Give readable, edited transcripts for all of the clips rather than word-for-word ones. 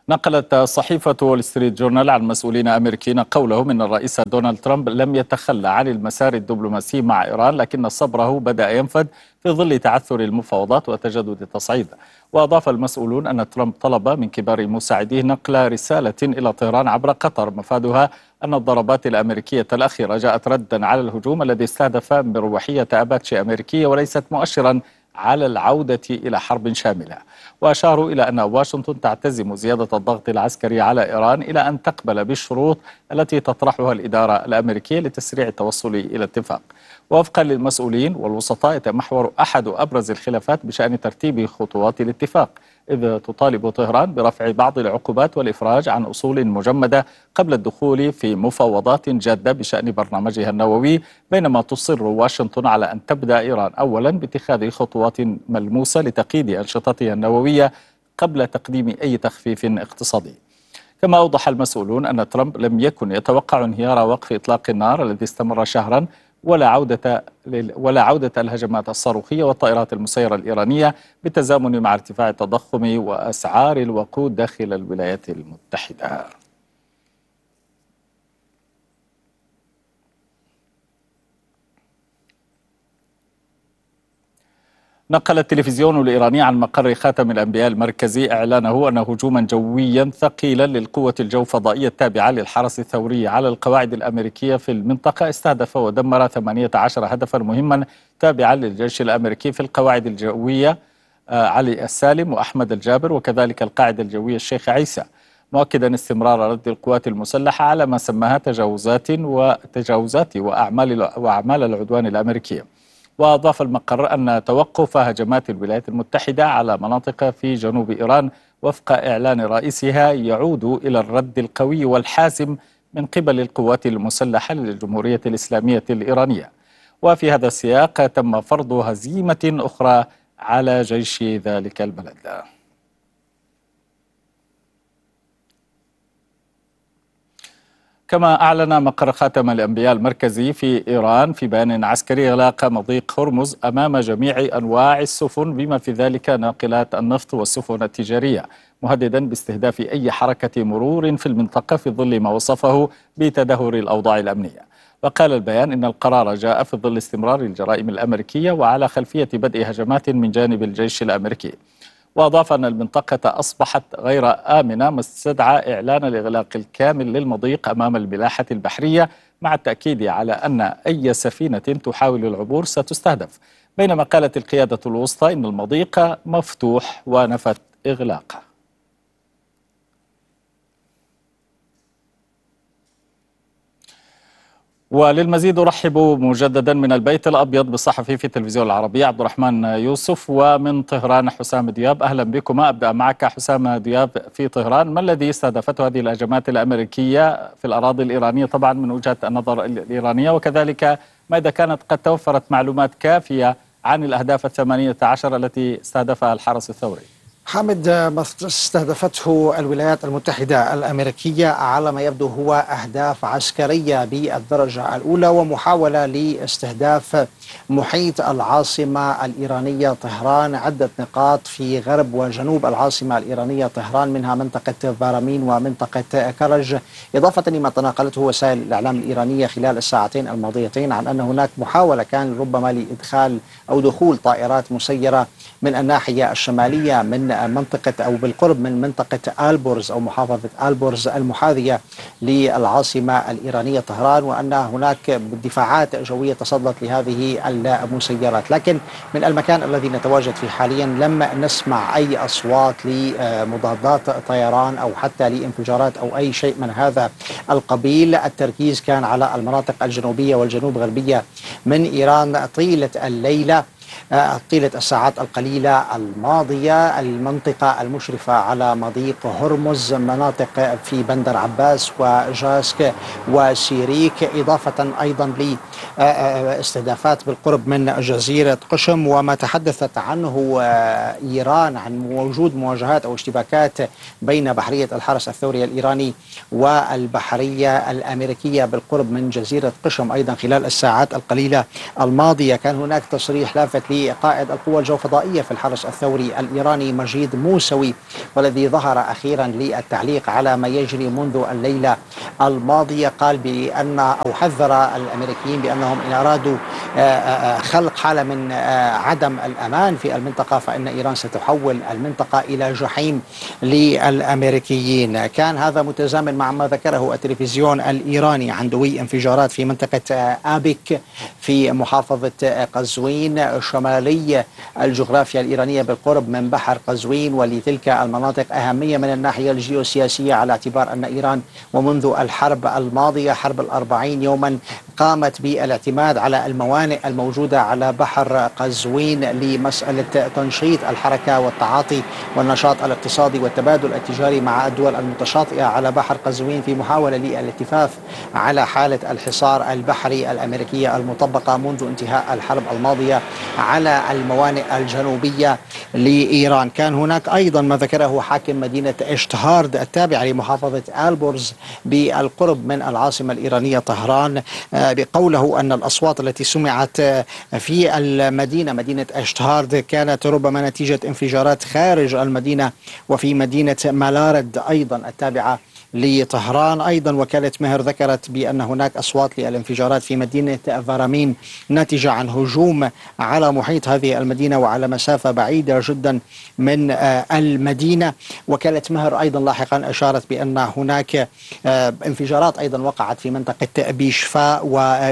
نقلت صحيفة وول ستريت جورنال عن مسؤولين أمريكيين قولهم إن الرئيس دونالد ترامب لم يتخلى عن المسار الدبلوماسي مع إيران، لكن صبره بدأ ينفد في ظل تعثر المفاوضات وتجدد التصعيد. وأضاف المسؤولون أن ترامب طلب من كبار مساعديه نقل رسالة إلى طهران عبر قطر مفادها أن الضربات الأمريكية الأخيرة جاءت ردا على الهجوم الذي استهدف مروحية أباتشي أمريكية وليست مؤشرا على العودة إلى حرب شاملة. وأشاروا إلى أن واشنطن تعتزم زيادة الضغط العسكري على إيران إلى أن تقبل بالشروط التي تطرحها الإدارة الأمريكية لتسريع التوصل إلى اتفاق. ووفقا للمسؤولين والوسطاء يتمحور أحد أبرز الخلافات بشأن ترتيب خطوات الاتفاق، إذ تطالب طهران برفع بعض العقوبات والإفراج عن أصول مجمدة قبل الدخول في مفاوضات جادة بشأن برنامجها النووي، بينما تصر واشنطن على أن تبدأ إيران أولا باتخاذ خطوات ملموسة لتقييد أنشطتها النووية قبل تقديم أي تخفيف اقتصادي. كما أوضح المسؤولون أن ترامب لم يكن يتوقع انهيار وقف إطلاق النار الذي استمر شهرا ولا عودة الهجمات الصاروخية والطائرات المسيرة الإيرانية بالتزامن مع ارتفاع التضخم وأسعار الوقود داخل الولايات المتحدة. نقل التلفزيون الإيراني عن مقر خاتم الأنبياء المركزي إعلانه أن هجوما جويا ثقيلا للقوة الجو فضائية التابعة للحرس الثوري على القواعد الأمريكية في المنطقة استهدف ودمر 18 هدفا مهما تابعا للجيش الأمريكي في القواعد الجوية علي السالم وأحمد الجابر وكذلك القاعدة الجوية الشيخ عيسى، مؤكدا استمرار رد القوات المسلحة على ما سماها تجاوزات وأعمال العدوان الأمريكية. وأضاف المقر أن توقف هجمات الولايات المتحدة على مناطق في جنوب إيران وفق إعلان رئيسها يعود إلى الرد القوي والحاسم من قبل القوات المسلحة للجمهورية الإسلامية الإيرانية. وفي هذا السياق تم فرض هزيمة أخرى على جيش ذلك البلد. كما أعلن مقر خاتم الأنبياء المركزي في إيران في بيان عسكري إغلاق مضيق هرمز أمام جميع أنواع السفن بما في ذلك ناقلات النفط والسفن التجارية، مهددا باستهداف أي حركة مرور في المنطقة في ظل ما وصفه بتدهور الأوضاع الأمنية. وقال البيان إن القرار جاء في ظل استمرار الجرائم الأمريكية وعلى خلفية بدء هجمات من جانب الجيش الأمريكي. وأضاف أن المنطقة أصبحت غير آمنة، ما استدعى إعلان الإغلاق الكامل للمضيق أمام الملاحة البحرية، مع التأكيد على أن أي سفينة تحاول العبور ستستهدف، بينما قالت القيادة الوسطى إن المضيق مفتوح ونفت إغلاقه. وللمزيد أرحب مجددا من البيت الأبيض بالصحفي في التلفزيون العربي عبد الرحمن يوسف، ومن طهران حسام دياب. أهلا بكما. أبدأ معك حسام دياب في طهران، ما الذي استهدفته هذه الهجمات الأمريكية في الأراضي الإيرانية طبعا من وجهة النظر الإيرانية، وكذلك ما إذا كانت قد توفرت معلومات كافية عن الأهداف 18 التي استهدفها الحرس الثوري؟ حامد، ما استهدفته الولايات المتحدة الأمريكية على ما يبدو هو أهداف عسكرية بالدرجة الأولى ومحاولة لاستهداف محيط العاصمة الإيرانية طهران، عدة نقاط في غرب وجنوب العاصمة الإيرانية طهران، منها منطقة بارامين ومنطقة كرج، إضافة لما تناقلته وسائل الإعلام الإيرانية خلال الساعتين الماضيتين عن أن هناك محاولة كان ربما لإدخال أو دخول طائرات مسيرة من الناحية الشمالية من منطقة أو بالقرب من منطقة آلبورز أو محافظة آلبورز المحاذية للعاصمة الإيرانية طهران، وأن هناك دفاعات جوية تصدت لهذه المسيرات. لكن من المكان الذي نتواجد فيه حاليا لم نسمع أي أصوات لمضادات طيران أو حتى لانفجارات أو أي شيء من هذا القبيل. التركيز كان على المناطق الجنوبية والجنوب غربية من إيران طيلة الليلة، طيلة الساعات القليلة الماضية. المنطقة المشرفة على مضيق هرمز، مناطق في بندر عباس وجاسك وسيريك، إضافة أيضا لاستهدافات بالقرب من جزيرة قشم، وما تحدثت عنه إيران عن وجود مواجهات أو اشتباكات بين بحرية الحرس الثوري الإيراني والبحرية الأمريكية بالقرب من جزيرة قشم أيضا خلال الساعات القليلة الماضية. كان هناك تصريح لافت لقائد القوى الجوفضائية في الحرس الثوري الإيراني مجيد موسوي، والذي ظهر أخيرا للتعليق على ما يجري منذ الليلة الماضية. قال بأن أو حذر الأمريكيين بأنهم إن أرادوا خلق حالة من عدم الأمان في المنطقة فإن إيران ستحول المنطقة إلى جحيم للأمريكيين. كان هذا متزامن مع ما ذكره التلفزيون الإيراني عن دوي انفجارات في منطقة آبك في محافظة قزوين شمالي الجغرافيا الإيرانية بالقرب من بحر قزوين، ولتلك المناطق أهمية من الناحية الجيوسياسية على اعتبار أن إيران ومنذ الحرب الماضية حرب 40 يوما قامت بالاعتماد على الموانئ الموجودة على بحر قزوين لمسألة تنشيط الحركة والتعاطي والنشاط الاقتصادي والتبادل التجاري مع الدول المتشاطئة على بحر قزوين في محاولة للالتفاف على حالة الحصار البحري الأمريكية المطبقة منذ انتهاء الحرب الماضية على الموانئ الجنوبية لإيران. كان هناك أيضا ما ذكره حاكم مدينة اشتهارد التابعة لمحافظة ألبورز بالقرب من العاصمة الإيرانية طهران، بقوله أن الأصوات التي سمعت في المدينة مدينة اشتهارد كانت ربما نتيجة انفجارات خارج المدينة وفي مدينة مالارد أيضا التابعة لطهران. أيضا وكالة مهر ذكرت بأن هناك أصوات للانفجارات في مدينة فارامين ناتجة عن هجوم على محيط هذه المدينة وعلى مسافة بعيدة جدا من المدينة. وكالة مهر أيضا لاحقا أشارت بأن هناك انفجارات أيضا وقعت في منطقة بيشفا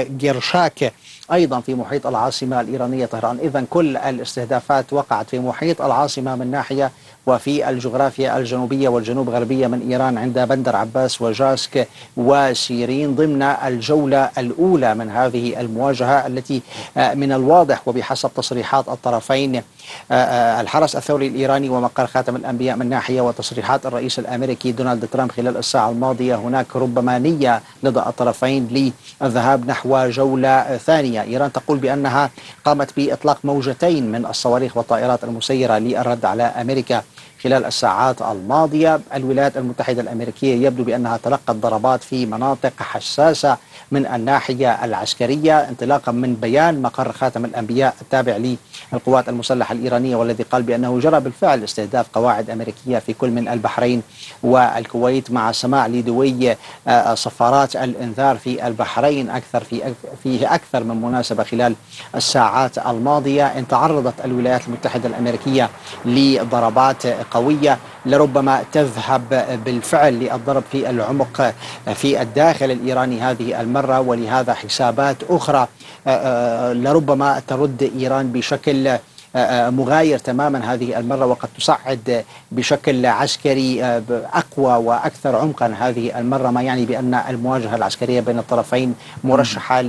وجيرشاك أيضا في محيط العاصمة الإيرانية طهران. إذن كل الاستهدافات وقعت في محيط العاصمة من ناحية وفي الجغرافيا الجنوبية والجنوب غربية من إيران عند بندر عباس وجاسك وسيرين ضمن الجولة الأولى من هذه المواجهة التي من الواضح وبحسب تصريحات الطرفين الحرس الثوري الإيراني ومقر خاتم الأنبياء من ناحية وتصريحات الرئيس الأمريكي دونالد ترامب خلال الساعة الماضية، هناك ربما نية لدى الطرفين للذهاب نحو جولة ثانية. إيران تقول بأنها قامت بإطلاق موجتين من الصواريخ والطائرات المسيرة للرد على أمريكا خلال الساعات الماضية. الولايات المتحدة الأمريكية يبدو بأنها تلقت ضربات في مناطق حساسة من الناحية العسكرية انطلاقا من بيان مقر خاتم الأنبياء التابع للقوات المسلحة الإيرانية، والذي قال بأنه جرى بالفعل استهداف قواعد أمريكية في كل من البحرين والكويت مع سماع لدوي صفارات الإنذار في البحرين في أكثر من مناسبة خلال الساعات الماضية. إن تعرضت الولايات المتحدة الأمريكية لضربات قوية لربما تذهب بالفعل للضرب في العمق في الداخل الإيراني هذه المرة، ولهذا حسابات أخرى لربما ترد إيران بشكل مغاير تماما هذه المرة، وقد تصعد بشكل عسكري أقوى وأكثر عمقا هذه المرة، ما يعني بأن المواجهة العسكرية بين الطرفين مرشحة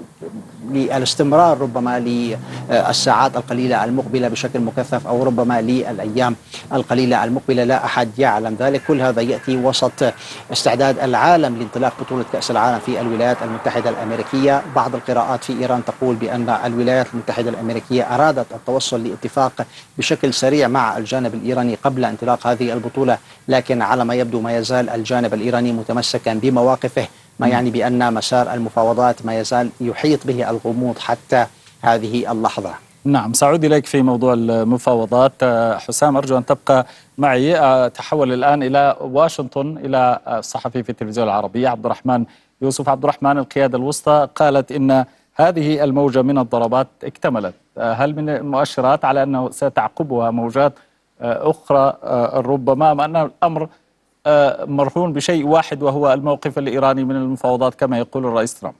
للاستمرار ربما للساعات القليلة المقبلة بشكل مكثف أو ربما للأيام القليلة المقبلة، لا أحد يعلم ذلك. كل هذا يأتي وسط استعداد العالم لانطلاق بطولة كأس العالم في الولايات المتحدة الأمريكية. بعض القراءات في إيران تقول بأن الولايات المتحدة الأمريكية أرادت التوصل لاتفاق بشكل سريع مع الجانب الإيراني قبل انطلاق هذه البطولة، لكن على ما يبدو ما يزال الجانب الإيراني متمسكا بمواقفه، ما يعني بأن مسار المفاوضات ما يزال يحيط به الغموض حتى هذه اللحظة. نعم، سأعود إليك في موضوع المفاوضات. حسام، أرجو أن تبقى معي. تحول الآن إلى واشنطن، إلى الصحفي في التلفزيون العربي عبد الرحمن يوسف. عبد الرحمن، القيادة الوسطى قالت إن هذه الموجة من الضربات اكتملت. هل من المؤشرات على أنه ستعقبها موجات أخرى ربما، أم أن الأمر مرهون بشيء واحد وهو الموقف الإيراني من المفاوضات كما يقول الرئيس ترامب؟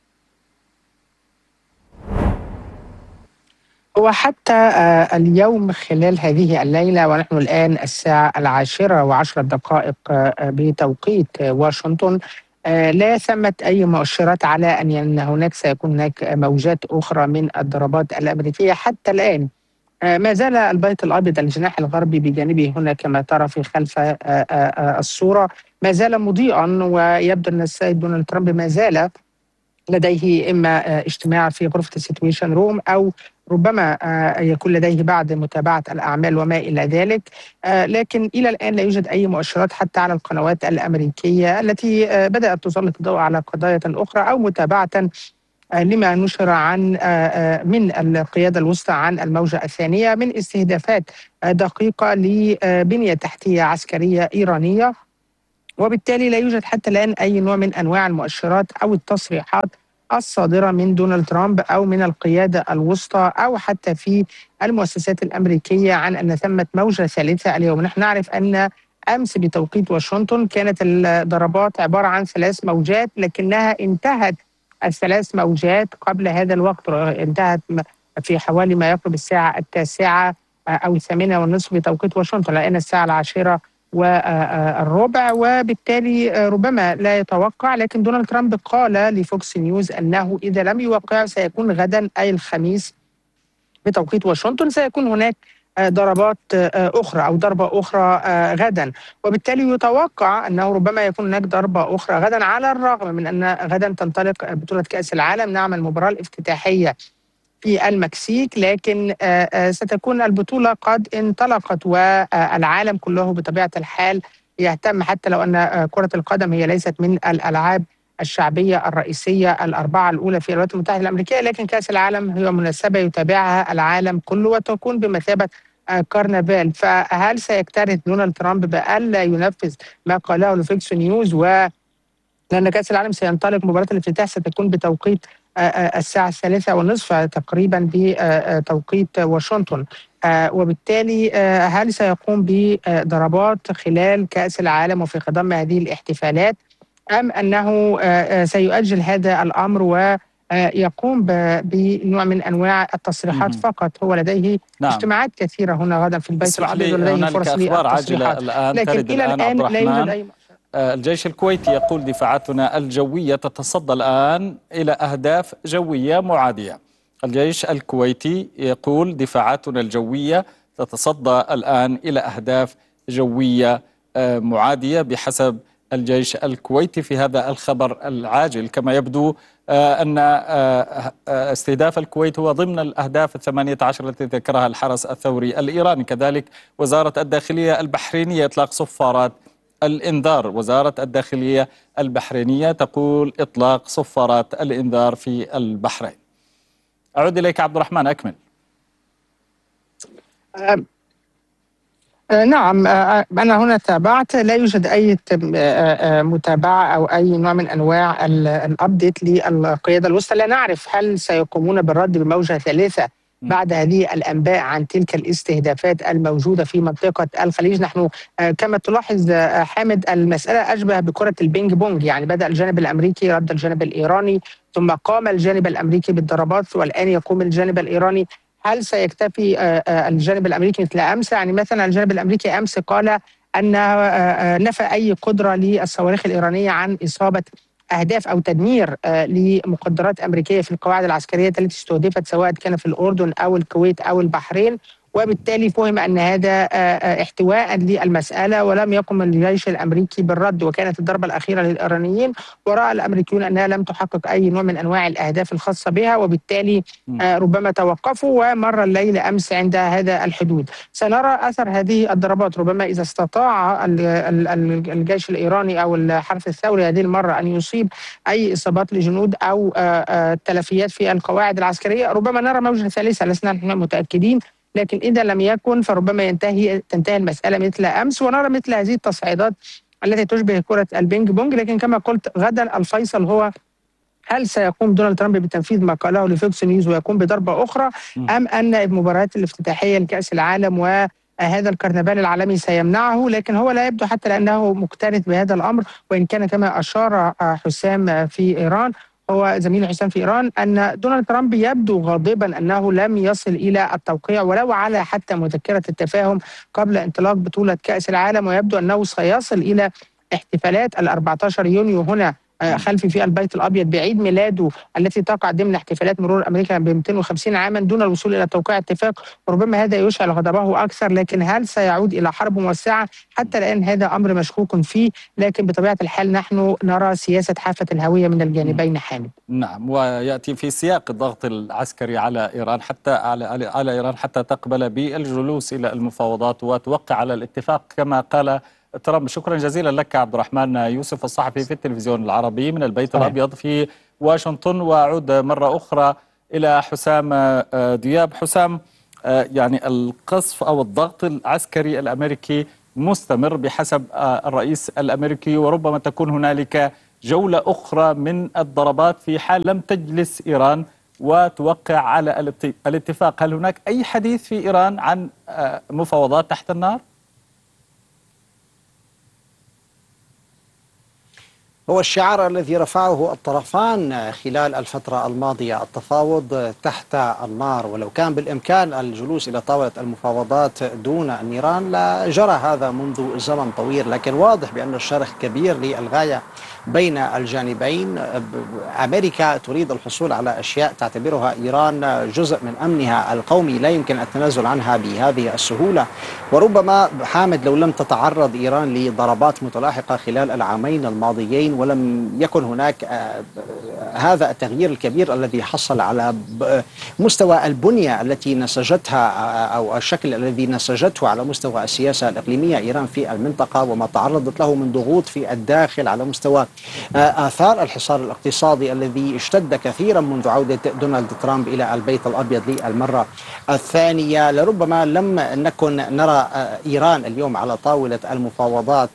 وحتى اليوم خلال هذه الليلة ونحن الآن الساعة 10:10 بتوقيت واشنطن، لا ثمة أي مؤشرات على أن هناك سيكون هناك موجات أخرى من الضربات الأمريكية. حتى الآن ما زال البيت الأبيض الجناح الغربي بجانبه هنا كما ترى في خلف الصورة ما زال مضيئا، ويبدو أن السيد دونالد ترامب ما زال لديه إما اجتماع في غرفة السيتويشن روم أو ربما يكون لديه بعد متابعة الأعمال وما إلى ذلك. لكن إلى الآن لا يوجد أي مؤشرات حتى على القنوات الأمريكية التي بدأت تسلط الضوء على قضايا أخرى أو متابعة لما نشر عن من القيادة الوسطى عن الموجة الثانية من استهدافات دقيقة لبنية تحتية عسكرية إيرانية. وبالتالي لا يوجد حتى الآن أي نوع من أنواع المؤشرات أو التصريحات الصادرة من دونالد ترامب أو من القيادة الوسطى أو حتى في المؤسسات الأمريكية عن أن ثمة موجة ثالثة اليوم. نحن نعرف أن أمس بتوقيت واشنطن كانت الضربات عبارة عن 3 موجات، لكنها انتهت ال3 موجات قبل هذا الوقت، انتهت في حوالي ما يقرب الساعة 9 أو 8:30 بتوقيت واشنطن، لأن الساعة 10 والربع، وبالتالي ربما لا يتوقع. لكن دونالد ترامب قال لفوكس نيوز أنه إذا لم يوقع سيكون غدا أي الخميس بتوقيت واشنطن سيكون هناك ضربات أخرى أو ضربة أخرى غدا، وبالتالي يتوقع أنه ربما يكون هناك ضربة أخرى غدا، على الرغم من أن غدا تنطلق بطولة كأس العالم. نعم، المباراة الافتتاحية في المكسيك، لكن ستكون البطولة قد انطلقت، والعالم كله بطبيعة الحال يهتم، حتى لو أن كرة القدم هي ليست من الألعاب الشعبية الرئيسية الأربعة الأولى في الولايات المتحدة الأمريكية، لكن كأس العالم هي مناسبة يتابعها العالم كله وتكون بمثابة كرنفال. فهل سيكترث دونالد ترامب بألا ينفذ ما قاله لفوكس نيوز؟ لأن كأس العالم سينطلق، مباراة الافتتاح ستكون بتوقيت الساعة 3:30 تقريبا بتوقيت واشنطن، وبالتالي هل سيقوم بضربات خلال كأس العالم وفي خضم هذه الاحتفالات، أم أنه سيؤجل هذا الأمر ويقوم بنوع من أنواع التصريحات فقط؟ هو لديه اجتماعات كثيرة هنا غدا في البيت اسمح الأبيض لي، ولديه هنالك فرص أخبار عاجلة للتصريحات، الآن لكن ترد إلى الآن عبد الآن لا يوجد الرحمن. أي. الجيش الكويتي يقول دفاعاتنا الجوية تتصدى الآن إلى أهداف جوية معادية. الجيش الكويتي يقول دفاعاتنا الجوية تتصدى الآن إلى أهداف جوية معادية بحسب الجيش الكويتي في هذا الخبر العاجل. كما يبدو أن استهداف الكويت هو ضمن الأهداف 18 التي ذكرها الحرس الثوري الإيراني. كذلك وزارة الداخلية البحرينية إطلاق صفارات الإنذار. وزارة الداخلية البحرينية تقول إطلاق صفارات الإنذار في البحرين. أعود إليك عبد الرحمن، أكمل. نعم، أنا هنا تابعت، لا يوجد أي متابعة أو أي نوع من أنواع الأبديت للقيادة الوسطى. لا نعرف هل سيقومون بالرد بموجة ثالثة بعد هذه الأنباء عن تلك الاستهدافات الموجودة في منطقة الخليج. نحن كما تلاحظ حامد، المسألة أشبه بكرة البينج بونج، يعني بدأ الجانب الأمريكي رد الجانب الإيراني، ثم قام الجانب الأمريكي بالضربات، والآن يقوم الجانب الإيراني. هل سيكتفي الجانب الامريكي مثل امس؟ يعني مثلا الجانب الامريكي امس قال ان نفى اي قدره للصواريخ الايرانيه عن اصابه اهداف او تدمير لمقدرات امريكيه في القواعد العسكريه التي استهدفت، سواء كان في الاردن او الكويت او البحرين. وبالتالي فهم ان هذا احتواء للمساله، ولم يقم الجيش الامريكي بالرد، وكانت الضربه الاخيره للايرانيين، وراى الامريكيون انها لم تحقق اي نوع من انواع الاهداف الخاصه بها، وبالتالي ربما توقفوا ومر الليل امس عند هذا الحدود. سنرى اثر هذه الضربات ربما اذا استطاع الجيش الايراني او الحرس الثوري هذه المره ان يصيب اي اصابات لجنود او تلفيات في القواعد العسكريه، ربما نرى موجه ثالثه، لسنا نحن متاكدين. لكن إذا لم يكن فربما تنتهي المسألة مثل أمس، ونرى مثل هذه التصعيدات التي تشبه كرة البينج بونج. لكن كما قلت غدا الفيصل هو هل سيقوم دونالد ترامب بتنفيذ ما قاله لفوكس نيوز ويقوم بضربة أخرى، أم أن المباريات الافتتاحية لكأس العالم وهذا الكرنفال العالمي سيمنعه. لكن هو لا يبدو حتى لأنه مكترث بهذا الأمر، وإن كان كما أشار حسام في إيران، هو زميل حسام في إيران، أن دونالد ترامب يبدو غاضبا أنه لم يصل إلى التوقيع ولو على حتى مذكرة التفاهم قبل انطلاق بطولة كأس العالم، ويبدو أنه سيصل إلى احتفالات 14 يونيو هنا خلفي في البيت الأبيض بعيد ميلاده التي تقع ضمن احتفالات مرور أمريكا ب 250 عاما دون الوصول إلى توقيع اتفاق، وربما هذا يشعل غضبه أكثر. لكن هل سيعود إلى حرب موسعة؟ حتى الآن هذا أمر مشكوك فيه، لكن بطبيعة الحال نحن نرى سياسة حافة الهوية من الجانبين حامد. نعم، ويأتي في سياق الضغط العسكري على إيران على إيران حتى تقبل بالجلوس إلى المفاوضات وتوقع على الاتفاق كما قال ترامب. شكرا جزيلا لك عبد الرحمن يوسف، الصحفي في التلفزيون العربي من البيت الأبيض في واشنطن. وأعود مرة أخرى إلى حسام دياب. حسام، يعني القصف أو الضغط العسكري الأمريكي مستمر بحسب الرئيس الأمريكي، وربما تكون هنالك جولة أخرى من الضربات في حال لم تجلس إيران وتوقع على الاتفاق. هل هناك أي حديث في إيران عن مفاوضات تحت النار؟ هو الشعار الذي رفعه الطرفان خلال الفترة الماضية: التفاوض تحت النار. ولو كان بالإمكان الجلوس إلى طاولة المفاوضات دون النيران لجرى هذا منذ زمن طويل، لكن واضح بأن الشرخ كبير للغاية بين الجانبين. أمريكا تريد الحصول على أشياء تعتبرها إيران جزء من أمنها القومي لا يمكن التنازل عنها بهذه السهولة. وربما حامد لو لم تتعرض إيران لضربات متلاحقة خلال العامين الماضيين ولم يكن هناك هذا التغيير الكبير الذي حصل على مستوى البنية التي نسجتها أو الشكل الذي نسجته على مستوى السياسة الإقليمية إيران في المنطقة، وما تعرضت له من ضغوط في الداخل على مستوى آثار الحصار الاقتصادي الذي اشتد كثيرا منذ عودة دونالد ترامب إلى البيت الأبيض للمرة الثانية. لربما لم نكن نرى إيران اليوم على طاولة المفاوضات.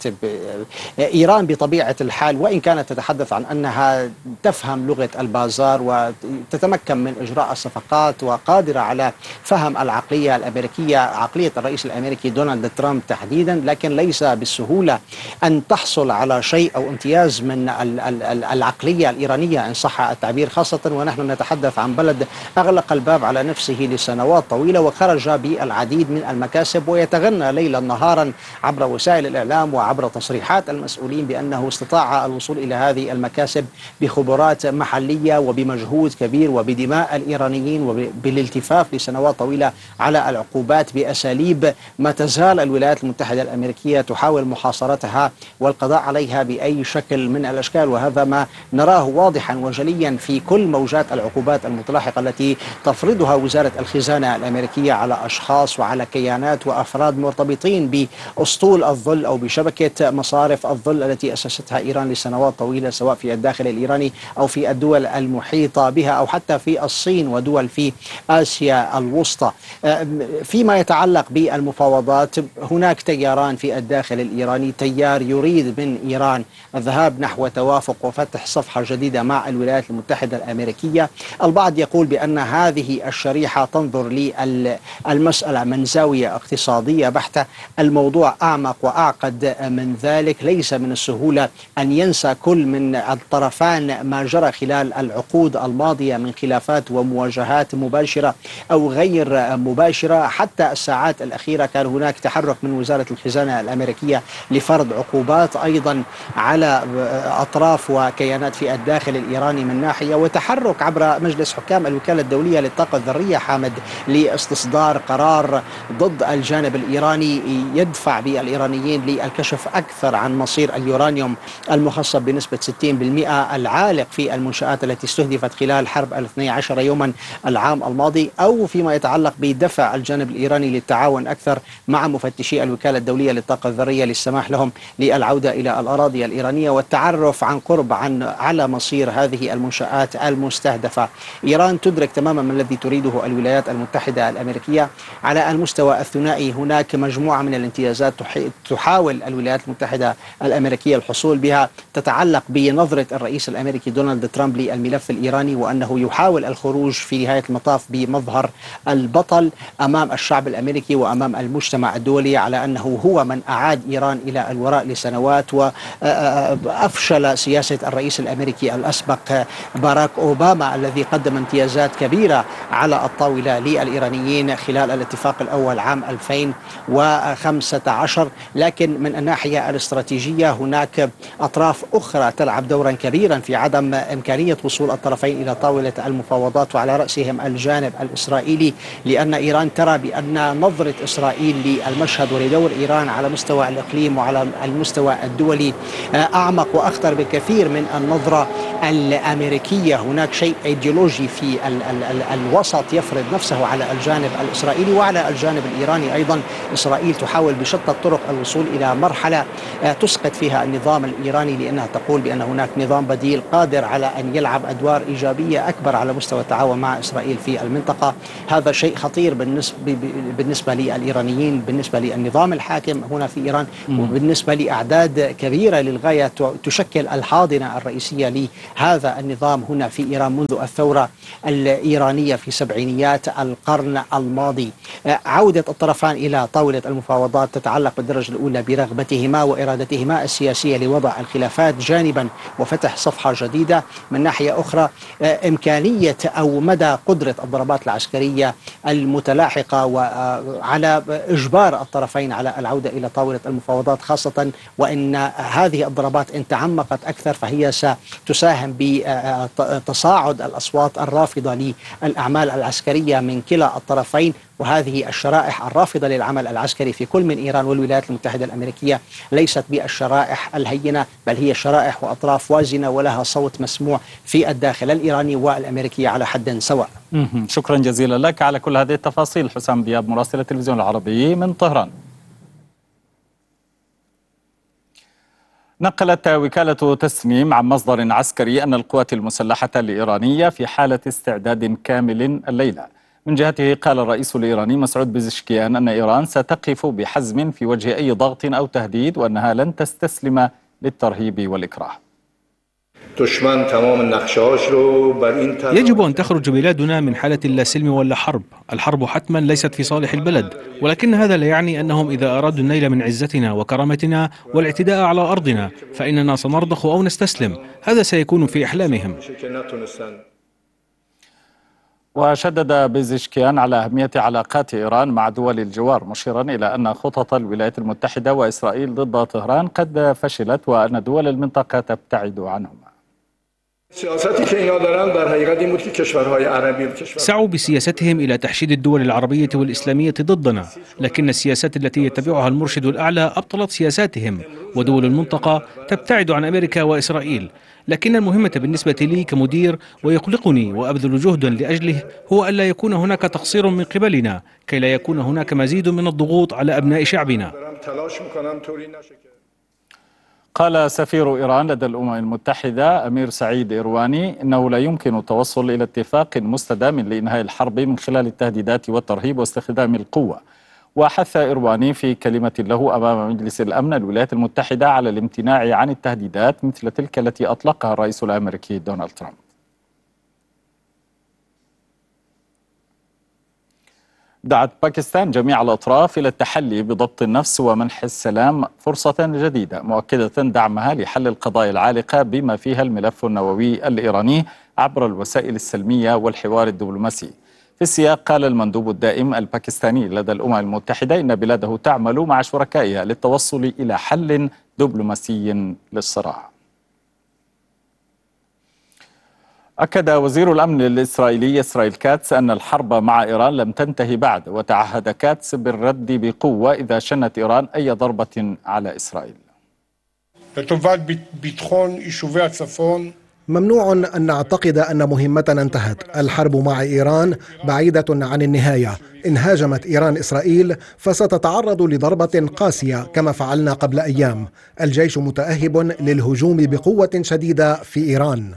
إيران بطبيعة الحال وإن كانت تتحدث عن أنها تفهم لغة البازار وتتمكن من إجراء الصفقات وقادرة على فهم العقلية الأمريكية، عقلية الرئيس الأمريكي دونالد ترامب تحديدا، لكن ليس بالسهولة أن تحصل على شيء أو امتياز من العقلية الإيرانية إن صح التعبير، خاصة ونحن نتحدث عن بلد أغلق الباب على نفسه لسنوات طويلة وخرج بالعديد من المكاسب ويتغنى ليلا نهارا عبر وسائل الإعلام وعبر تصريحات المسؤولين بأنه استطاع الوصول إلى هذه المكاسب بخبرات محلية وبمجهود كبير وبدماء الإيرانيين وبالالتفاف لسنوات طويلة على العقوبات بأساليب ما تزال الولايات المتحدة الأمريكية تحاول محاصرتها والقضاء عليها بأي شكل من الأشكال. وهذا ما نراه واضحا وجليا في كل موجات العقوبات المتلاحقة التي تفرضها وزارة الخزانة الأمريكية على أشخاص وعلى كيانات وأفراد مرتبطين بأسطول الظل أو بشبكة مصارف الظل التي أسستها إيران لسنوات طويلة، سواء في الداخل الإيراني أو في الدول المحيطة بها أو حتى في الصين ودول في آسيا الوسطى. فيما يتعلق بالمفاوضات، هناك تياران في الداخل الإيراني: تيار يريد من إيران الذهاب نحو توافق وفتح صفحة جديدة مع الولايات المتحدة الأمريكية. البعض يقول بأن هذه الشريحة تنظر للمسألة من زاوية اقتصادية بحتة. الموضوع أعمق وأعقد من ذلك. ليس من السهولة أن ينسى كل من الطرفان ما جرى خلال العقود الماضية من خلافات ومواجهات مباشرة أو غير مباشرة. حتى الساعات الأخيرة كان هناك تحرك من وزارة الخزانة الأمريكية لفرض عقوبات أيضا على أطراف وكيانات في الداخل الإيراني من ناحية، وتحرك عبر مجلس حكام الوكالة الدولية للطاقة الذرية حامد لاستصدار قرار ضد الجانب الإيراني يدفع بالإيرانيين للكشف أكثر عن مصير اليورانيوم المخصب بنسبة 60% العالق في المنشآت التي استهدفت خلال حرب 12 يوما العام الماضي، أو فيما يتعلق بدفع الجانب الإيراني للتعاون أكثر مع مفتشي الوكالة الدولية للطاقة الذرية للسماح لهم للعودة إلى الأراضي الإيرانية والتعرف عن قرب على مصير هذه المنشآت المستهدفة. إيران تدرك تماما ما الذي تريده الولايات المتحدة الأمريكية على المستوى الثنائي. هناك مجموعة من الامتيازات تحاول الولايات المتحدة الأمريكية الحصول بها، تتعلق بنظرة الرئيس الأمريكي دونالد ترامب للملف الإيراني، وأنه يحاول الخروج في نهاية المطاف بمظهر البطل أمام الشعب الأمريكي وأمام المجتمع الدولي على أنه هو من أعاد إيران إلى الوراء لسنوات وأفشل سياسة الرئيس الأمريكي الأسبق باراك أوباما الذي قدم امتيازات كبيرة على الطاولة للإيرانيين خلال الاتفاق الأول عام 2015. لكن من الناحية الاستراتيجية هناك أطراف أخرى تلعب دورا كبيرا في عدم إمكانية وصول الطرفين إلى طاولة المفاوضات، وعلى رأسهم الجانب الإسرائيلي، لأن إيران ترى بأن نظرة إسرائيل للمشهد ولدور إيران على مستوى الإقليم وعلى المستوى الدولي أعمق وأخطر بكثير من النظرة الأمريكية. هناك شيء أيديولوجي في الوسط يفرض نفسه على الجانب الإسرائيلي وعلى الجانب الإيراني أيضا. إسرائيل تحاول بشتى الطرق الوصول إلى مرحلة تسقط فيها النظام الإيراني، لأنها تقول بأن هناك نظام بديل قادر على أن يلعب أدوار إيجابية أكبر على مستوى التعاون مع إسرائيل في المنطقة. هذا شيء خطير بالنسبة للإيرانيين، بالنسبة للنظام الحاكم هنا في إيران، وبالنسبة لأعداد كبيرة للغاية تشكل الحاضنة الرئيسية لهذا النظام هنا في إيران منذ الثورة الإيرانية في سبعينيات القرن الماضي. عودة الطرفان إلى طاولة المفاوضات تتعلق بالدرجة الأولى برغبتهما وإرادتهما السياسية لوضع الخلافات جانبا وفتح صفحة جديدة. من ناحية أخرى إمكانية أو مدى قدرة الضربات العسكرية المتلاحقة وعلى إجبار الطرفين على العودة إلى طاولة المفاوضات، خاصة وإن هذه الضربات إن تعمقت أكثر فهي ستساهم بتصاعد الأصوات الرافضة للأعمال العسكرية من كلا الطرفين. وهذه الشرائح الرافضة للعمل العسكري في كل من إيران والولايات المتحدة الأمريكية ليست بالشرائح الهينة، بل هي شرائح وأطراف وازنة ولها صوت مسموع في الداخل الإيراني والأمريكي على حد سواء. شكرا جزيلا لك على كل هذه التفاصيل. حسام دياب، مراسل التلفزيون العربي من طهران. نقلت وكالة تسنيم عن مصدر عسكري أن القوات المسلحة الإيرانية في حالة استعداد كامل الليلة. من جهته قال الرئيس الإيراني مسعود بزشكيان أن إيران ستقف بحزم في وجه أي ضغط أو تهديد، وأنها لن تستسلم للترهيب والإكراه. يجب أن تخرج بلادنا من حالة لا سلم ولا حرب. الحرب حتما ليست في صالح البلد، ولكن هذا لا يعني أنهم إذا أرادوا النيل من عزتنا وكرامتنا والاعتداء على أرضنا فإننا سنرضخ أو نستسلم. هذا سيكون في أحلامهم. وشدد بيزشكيان على أهمية علاقات إيران مع دول الجوار، مشيرا إلى أن خطط الولايات المتحدة وإسرائيل ضد طهران قد فشلت وأن دول المنطقة تبتعد عنهما. سعوا بسياستهم إلى تحشيد الدول العربية والإسلامية ضدنا، لكن السياسات التي يتبعها المرشد الأعلى أبطلت سياساتهم، ودول المنطقة تبتعد عن أمريكا وإسرائيل. لكن المهمة بالنسبة لي كمدير ويقلقني وأبذل جهدا لأجله هو ألا يكون هناك تقصير من قبلنا، كي لا يكون هناك مزيد من الضغوط على أبناء شعبنا. قال سفير إيران لدى الأمم المتحدة أمير سعيد إيرواني إنه لا يمكن التوصل إلى اتفاق مستدام لإنهاء الحرب من خلال التهديدات والترهيب واستخدام القوة. وحث إيرواني في كلمة له أمام مجلس الأمن الولايات المتحدة على الامتناع عن التهديدات مثل تلك التي أطلقها الرئيس الأمريكي دونالد ترامب. دعت باكستان جميع الأطراف إلى التحلي بضبط النفس ومنح السلام فرصة جديدة، مؤكدة دعمها لحل القضايا العالقة بما فيها الملف النووي الإيراني عبر الوسائل السلمية والحوار الدبلوماسي. في السياق قال المندوب الدائم الباكستاني لدى الأمم المتحدة إن بلاده تعمل مع شركائها للتوصل إلى حل دبلوماسي للصراع. أكد وزير الأمن الإسرائيلي إسرائيل كاتس أن الحرب مع إيران لم تنتهي بعد، وتعهد كاتس بالرد بقوة إذا شنت إيران أي ضربة على إسرائيل. ممنوع أن نعتقد أن مهمتنا انتهت. الحرب مع إيران بعيدة عن النهاية. إن هاجمت إيران إسرائيل فستتعرض لضربة قاسية كما فعلنا قبل أيام. الجيش متأهب للهجوم بقوة شديدة في إيران.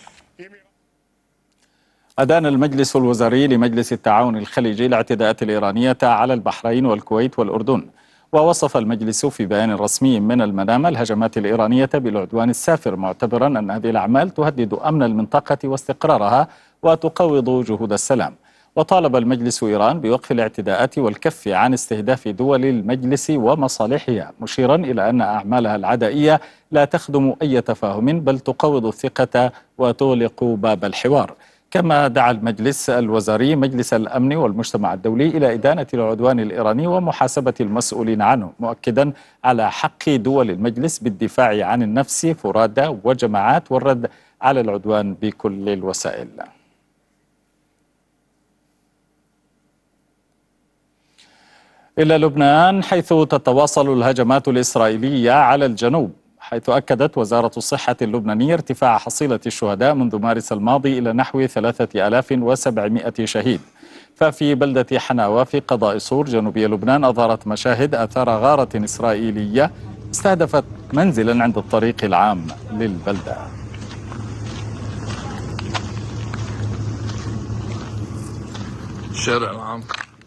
أدان المجلس الوزاري لمجلس التعاون الخليجي الاعتداءات الإيرانية على البحرين والكويت والأردن، ووصف المجلس في بيان رسمي من المنامة الهجمات الإيرانية بالعدوان السافر، معتبرا أن هذه الأعمال تهدد أمن المنطقة واستقرارها وتقوض جهود السلام. وطالب المجلس إيران بوقف الاعتداءات والكف عن استهداف دول المجلس ومصالحها، مشيرا إلى أن أعمالها العدائية لا تخدم أي تفاهم بل تقوض الثقة وتغلق باب الحوار. كما دعا المجلس الوزاري مجلس الأمن والمجتمع الدولي إلى إدانة العدوان الإيراني ومحاسبة المسؤولين عنه، مؤكدا على حق دول المجلس بالدفاع عن النفس فرادى وجماعات والرد على العدوان بكل الوسائل. إلى لبنان، حيث تتواصل الهجمات الإسرائيلية على الجنوب، حيث أكدت وزارة الصحة اللبنانية ارتفاع حصيلة الشهداء منذ مارس الماضي إلى نحو 3700 شهيد. ففي بلدة حناوة في قضاء صور جنوبي لبنان أظهرت مشاهد آثار غارة إسرائيلية واستهدفت منزلا عند الطريق العام للبلدة. الشارع العام.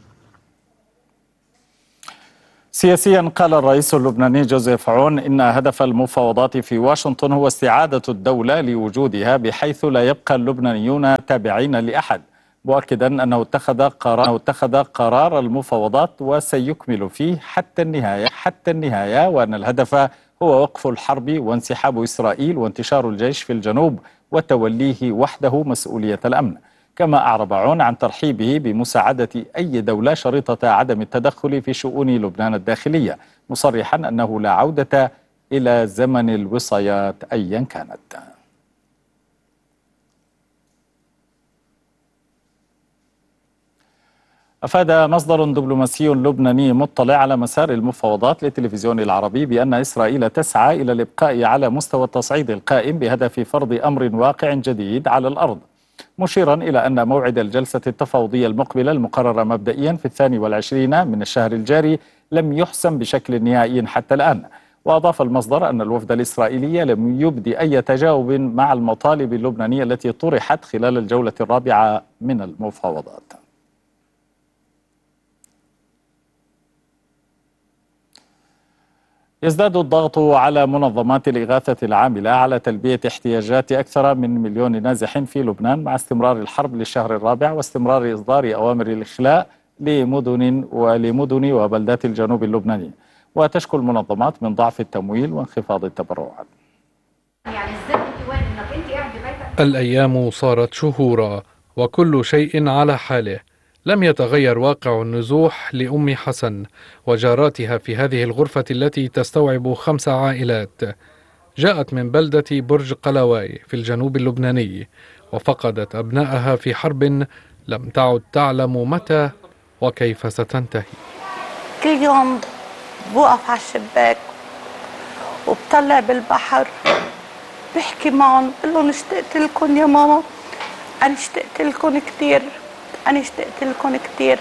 سياسيا، قال الرئيس اللبناني جوزيف عون إن هدف المفاوضات في واشنطن هو استعادة الدولة لوجودها بحيث لا يبقى اللبنانيون تابعين لأحد، مؤكدا أنه اتخذ قرار المفاوضات وسيكمل فيه حتى النهاية، وأن الهدف هو وقف الحرب وانسحاب إسرائيل وانتشار الجيش في الجنوب وتوليه وحده مسؤولية الأمن. كما أعرب عون عن ترحيبه بمساعدة أي دولة شريطة عدم التدخل في شؤون لبنان الداخلية، مصرحا أنه لا عودة إلى زمن الوصايات أيا كانت. أفاد مصدر دبلوماسي لبناني مطلع على مسار المفاوضات للتلفزيون العربي بأن إسرائيل تسعى إلى الإبقاء على مستوى التصعيد القائم بهدف فرض أمر واقع جديد على الأرض، مشيرا إلى أن موعد الجلسة التفاوضية المقبلة المقررة مبدئيا في 22 من الشهر الجاري لم يحسم بشكل نهائي حتى الآن. وأضاف المصدر أن الوفد الإسرائيلي لم يبدي أي تجاوب مع المطالب اللبنانية التي طرحت خلال الجولة الرابعة من المفاوضات. يزداد الضغط على منظمات الإغاثة العاملة على تلبية احتياجات أكثر من 1,000,000 نازح في لبنان مع استمرار الحرب للشهر الرابع واستمرار إصدار أوامر الإخلاء لمدن وبلدات الجنوب اللبناني. وتشكو المنظمات من ضعف التمويل وانخفاض التبرعات. الأيام صارت شهورا وكل شيء على حاله. لم يتغير واقع النزوح لأم حسن وجاراتها في هذه الغرفة التي تستوعب 5 عائلات. جاءت من بلدة برج قلاواي في الجنوب اللبناني وفقدت أبنائها في حرب لم تعد تعلم متى وكيف ستنتهي. كل يوم بوقف على الشباك وبطلع بالبحر بحكي معهم بقول لهم اشتقت لكم يا ماما، أنا اشتقت لكم كتير، أنا اشتقت لكم كتير.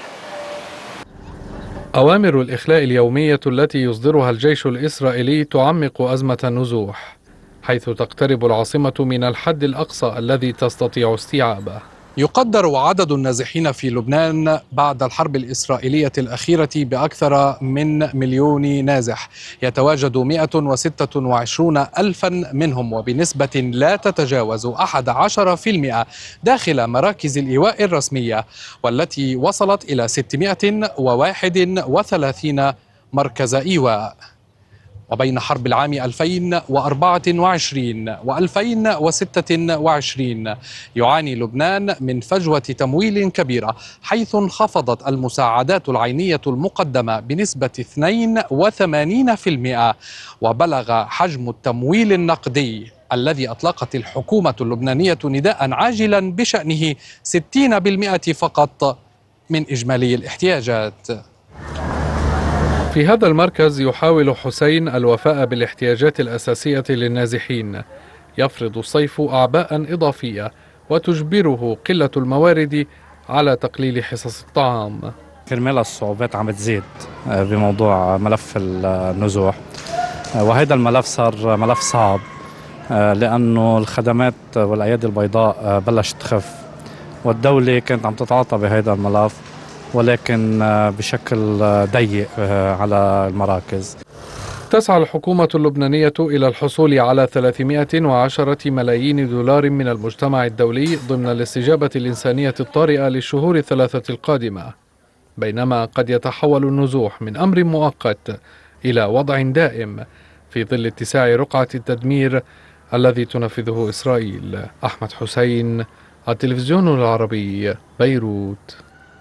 أوامر الإخلاء اليومية التي يصدرها الجيش الإسرائيلي تعمق أزمة النزوح، حيث تقترب العاصمة من الحد الأقصى الذي تستطيع استيعابه. يقدر عدد النازحين في لبنان بعد الحرب الإسرائيلية الأخيرة بأكثر من 1,000,000 نازح، يتواجد 126 ألفا منهم وبنسبة لا تتجاوز 11% داخل مراكز الإيواء الرسمية، والتي وصلت إلى 631 مركز إيواء. وبين حرب العام 2024 و2026 يعاني لبنان من فجوة تمويل كبيرة، حيث انخفضت المساعدات العينية المقدمة بنسبة 82%، وبلغ حجم التمويل النقدي الذي أطلقت الحكومة اللبنانية نداء عاجلا بشأنه 60% فقط من إجمالي الاحتياجات. في هذا المركز يحاول حسين الوفاء بالاحتياجات الأساسية للنازحين. يفرض الصيف أعباء إضافية وتجبره قلة الموارد على تقليل حصص الطعام. كرمال الصعوبات عم تزيد بموضوع ملف النزوح، وهذا الملف صار ملف صعب لأنه الخدمات والأيادي البيضاء بلشت تخف، والدولة كانت عم تتعاطى بهذا الملف ولكن بشكل ضيق على المراكز. تسعى الحكومة اللبنانية إلى الحصول على 310 ملايين دولار من المجتمع الدولي ضمن الاستجابة الإنسانية الطارئة للشهور الثلاثة القادمة، بينما قد يتحول النزوح من أمر مؤقت إلى وضع دائم في ظل اتساع رقعة التدمير الذي تنفذه إسرائيل. أحمد حسين، التلفزيون العربي، بيروت.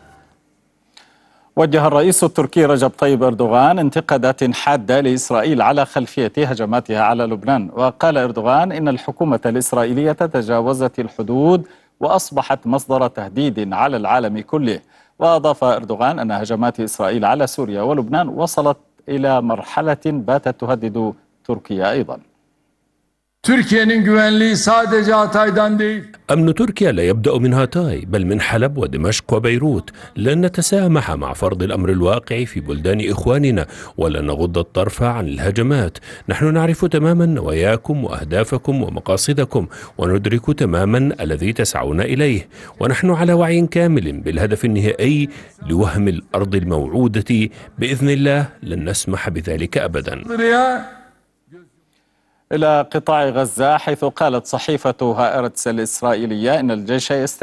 وجه الرئيس التركي رجب طيب أردوغان انتقادات حادة لإسرائيل على خلفية هجماتها على لبنان. وقال أردوغان إن الحكومة الإسرائيلية تجاوزت الحدود وأصبحت مصدر تهديد على العالم كله. وأضاف أردوغان أن هجمات إسرائيل على سوريا ولبنان وصلت إلى مرحلة باتت تهدد تركيا أيضا. Türkiye'nin güvenliği sadece Hatay'dan değil. أمن تركيا لا يبدأ من هاتاي بل من حلب ودمشق وبيروت. لن نتسامح مع فرض الأمر الواقع في بلدان إخواننا ولن نغض الطرف عن الهجمات. نحن نعرف تماما نواياكم وأهدافكم ومقاصدكم وندرك تماما الذي تسعون إليه، ونحن على وعي كامل بالهدف النهائي لوهم الأرض الموعودة. بإذن الله لن نسمح بذلك أبدا. إلى قطاع غزة، حيث قالت صحيفة هآرتس الإسرائيلية إن الجيش